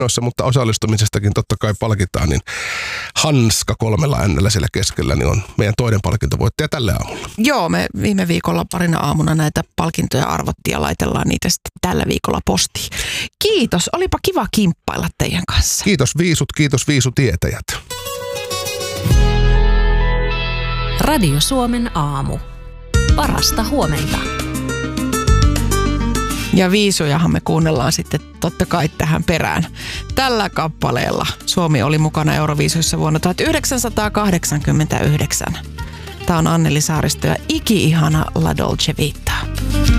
mutta osallistumisestakin totta kai palkitaan, niin Hanska 3 N:llä siellä keskellä niin on meidän toinen palkintovoittaja tälle aamulla. Joo, me viime viikolla parina aamuna näitä palkintoja arvottiin ja laitellaan niitä sitten tällä viikolla postiin. Kiitos, olipa kiva kimppailla teidän kanssa. Kiitos viisutietäjät. Radio Suomen aamu. Parasta huomenta. Ja viisujahan me kuunnellaan sitten totta kai tähän perään. Tällä kappaleella Suomi oli mukana Euroviisuissa vuonna 1989. Tämä on Anneli Saaristo ja iki-ihana La Dolce Vita.